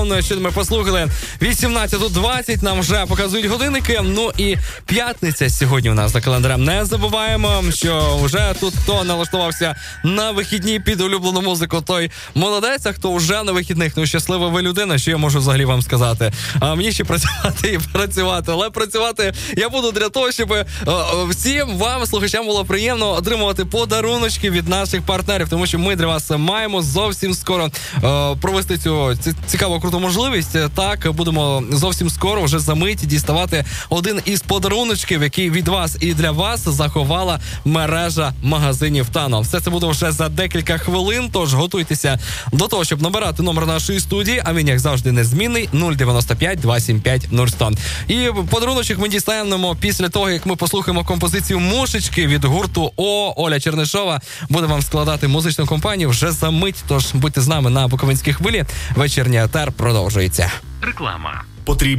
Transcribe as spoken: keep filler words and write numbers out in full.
Що ми послухали, вісімнадцята двадцять нам вже показують годинники. Ну і п'ятниця сьогодні у нас за календарем. Не забуваємо, що вже тут хто налаштувався на вихідні під улюблену музику, той молодець, а хто вже на вихідних. Ну, щаслива ви людина, що я можу взагалі вам сказати. А мені ще працювати і працювати. Але працювати я буду для того, щоб о, о, всім вам, слухачам, було приємно отримувати подаруночки від наших партнерів. Тому що ми для вас маємо зовсім скоро о, провести цю цікаву круту можливість. Так, будемо зовсім скоро, вже за мить, діставати один із подаруночків, який від вас і для вас заховала мережа магазинів Тано. Все це буде вже за декілька хвилин, тож готуйтеся до того, щоб набирати номер нашої студії, а він, як завжди, незмінний нуль дев'яносто п'ять двадцять сім п'ять нуль сто. І подаруночок ми дістанемо після того, як ми послухаємо композицію «Мушечки» від гурту О. Оля Чернишова буде вам складати музичну компанію вже за мить, тож будьте з нами на Буковинській хвилі. Вечірній етер продовжується. Реклама. Потрібно